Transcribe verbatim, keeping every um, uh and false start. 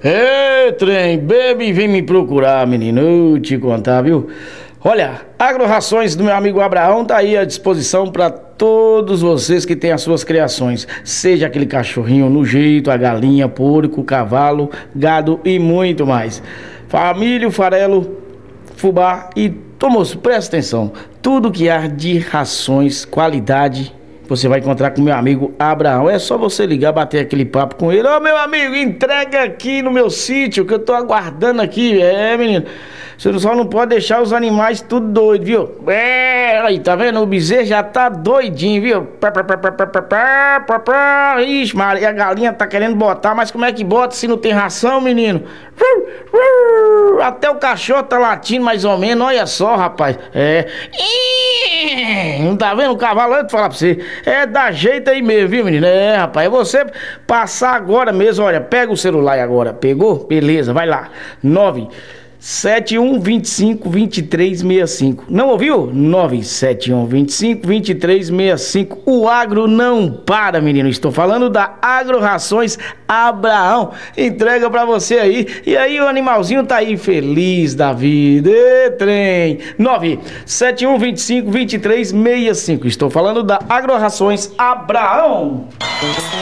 Ê, trem, bebe e vem me procurar, menino. Eu te contar, viu? Olha, Agro-Rações do meu amigo Abraão tá aí à disposição para todos vocês que têm as suas criações. Seja aquele cachorrinho no jeito, a galinha, porco, cavalo, gado e muito mais. Família, farelo, fubá e, tô, moço, presta atenção. Tudo que há de rações, qualidade, você vai encontrar com meu amigo Abraão. É só você ligar, bater aquele papo com ele. Ô, meu amigo, entrega aqui no meu sítio que eu tô aguardando aqui. É, menino, você só não pode deixar os animais tudo doido, viu? É, aí, tá vendo? O bezerro já tá doidinho, viu? Pá, pá, pá, pá, pá, pá, pá, pá, pá. Ixi, Maria, a galinha tá querendo botar, mas como é que bota se não tem ração, menino? Até o cachorro tá latindo mais ou menos, olha só, rapaz. É. Não tá vendo o cavalo? Eu te falar pra você. É da jeito aí mesmo, viu, menino? É, rapaz. É você passar agora mesmo. Olha, pega o celular agora. Pegou? Beleza, vai lá. nove sete um dois cinco dois três seis cinco. Não ouviu? nove sete um dois cinco dois três seis cinco. O agro não para, menino. Estou falando da Agro-Rações Abraão. Entrega pra você aí. E aí o animalzinho tá aí feliz da vida. Ê, trem. nove sete um dois cinco dois três seis cinco. Estou falando da Agro-Rações Abraão.